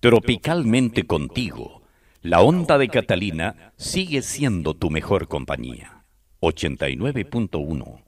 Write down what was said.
Tropicalmente contigo, la onda de Catalina sigue siendo tu mejor compañía. 89.1